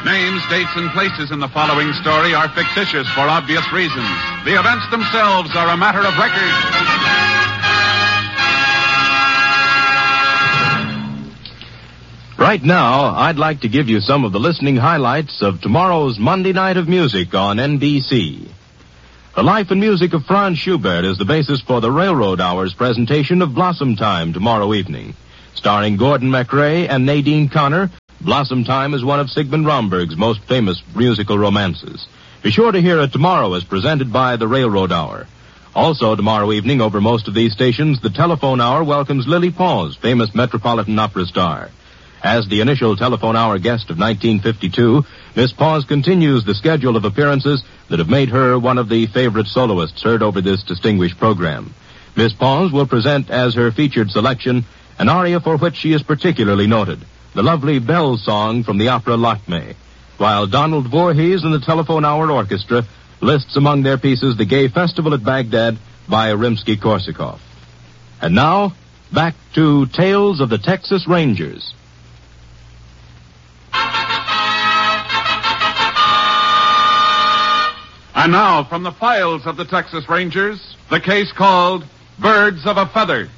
Names, dates, and places in the following story are fictitious for obvious reasons. The events themselves are a matter of record. Right now, I'd like to give you some of the listening highlights of tomorrow's Monday Night of Music on NBC. The life and music of Franz Schubert is the basis for the Railroad Hour's presentation of Blossom Time tomorrow evening. Starring Gordon MacRae and Nadine Connor, Blossom Time is one of Sigmund Romberg's most famous musical romances. Be sure to hear it tomorrow as presented by the Railroad Hour. Also tomorrow evening over most of these stations, the Telephone Hour welcomes Lily Pause, famous Metropolitan Opera star. As the initial Telephone Hour guest of 1952, Miss Pause continues the schedule of appearances that have made her one of the favorite soloists heard over this distinguished program. Miss Pause will present as her featured selection an aria for which she is particularly noted, the lovely Bell Song from the opera Lakme, while Donald Voorhees and the Telephone Hour Orchestra lists among their pieces the Gay Festival at Baghdad by Rimsky-Korsakov. And now, back to Tales of the Texas Rangers. And now, from the files of the Texas Rangers, the case called Birds of a Feather.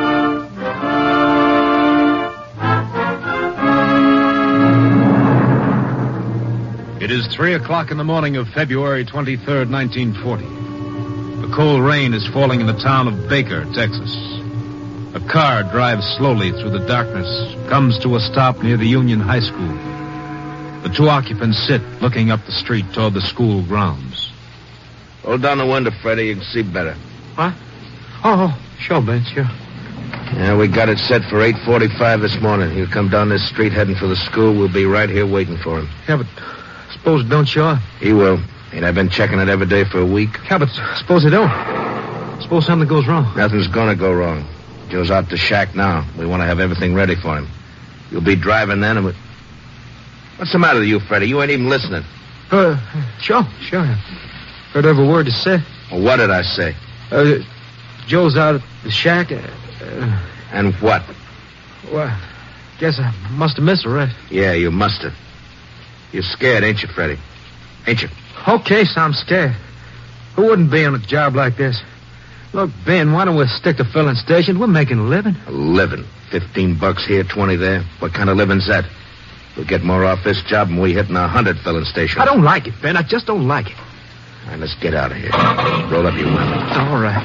It is 3 o'clock in the morning of February 23rd, 1940. A cold rain is falling in the town of Baker, Texas. A car drives slowly through the darkness, comes to a stop near the Union High School. The two occupants sit, looking up the street toward the school grounds. Hold down the window, Freddie. You can see better. What? Oh, sure, Ben, sure. Yeah, we got it set for 8:45 this morning. He'll come down this street heading for the school. We'll be right here waiting for him. Yeah, but suppose it don't show up. He will. Ain't I been checking it every day for a week? Yeah, but suppose it don't. Suppose something goes wrong. Nothing's gonna go wrong. Joe's out the shack now. We want to have everything ready for him. You'll be driving then, and What's the matter with you, Freddie? You ain't even listening. Sure. Heard every word you said. Well, what did I say? Joe's out at the shack. And what? Well, guess I must have missed it, right? Yeah, you must have. You're scared, ain't you, Freddie? Ain't you? Okay, so I'm scared. Who wouldn't be on a job like this? Look, Ben, why don't we stick to filling stations? We're making a living. A living? $15 here, 20 there. What kind of living's that? We'll get more off this job than we hitting 100 filling stations. I don't like it, Ben. I just don't like it. All right, let's get out of here. Roll up your window. All right.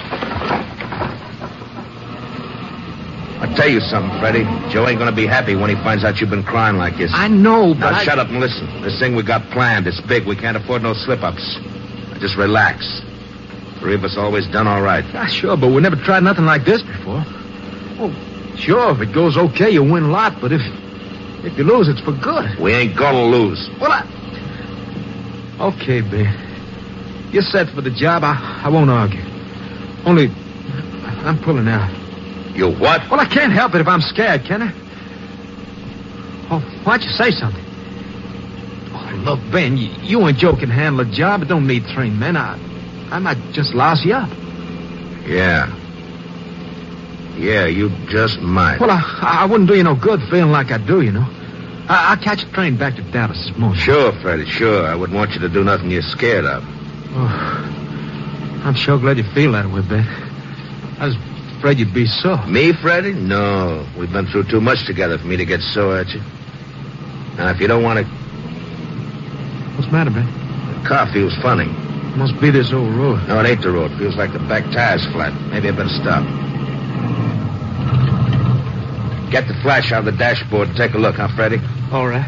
I'll tell you something, Freddie. Joe ain't gonna be happy when he finds out you've been crying like this. I know, but Now shut up and listen. This thing we got planned, it's big. We can't afford no slip-ups. Now, just relax. Three of us always done all right. Yeah, sure, but we never tried nothing like this before. Well, sure, if it goes okay, you win a lot, but if you lose, it's for good. We ain't gonna lose. Well, Okay, Ben. You're set for the job. I won't argue. Only, I'm pulling out. You what? Well, I can't help it if I'm scared, can I? Oh, why don't you say something? Oh, look, Ben, you and Joe can handle a job. It don't need 3 men. I might just louse you up. Yeah. Yeah, you just might. Well, I wouldn't do you no good feeling like I do, you know. I'll catch a train back to Dallas this morning. Sure, Freddie, sure. I wouldn't want you to do nothing you're scared of. Oh, I'm sure glad you feel that way, Ben. I was afraid you'd be sore. Me, Freddie? No. We've been through too much together for me to get sore at you. Now, if you don't want to... What's the matter, Ben? The car feels funny. Must be this old road. No, it ain't the road. Feels like the back tire's flat. Maybe I better stop. Get the flash out of the dashboard and take a look, huh, Freddie? All right.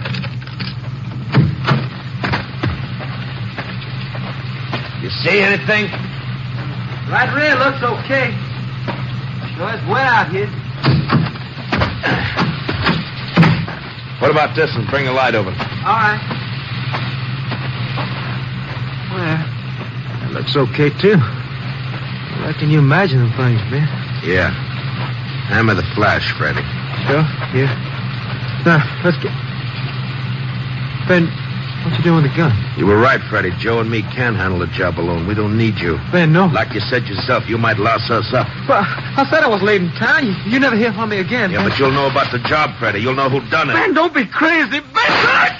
You see anything? Right rear looks okay. Sure is wet out here. What about this one? Bring a light over. All right. Well, that looks okay, too. I reckon you imagine them things, Ben. Yeah. Hammer the flash, Freddie. Sure, yeah. Now, let's get... Ben, what you doing with the gun? You were right, Freddie. Joe and me can handle the job alone. We don't need you. Ben, no. Like you said yourself, you might louse us up. Well, I said I was leaving town. You never hear from me again. Yeah, Ben. but you'll know about the job, Freddie. You'll know who done it. Ben, don't be crazy. Ben!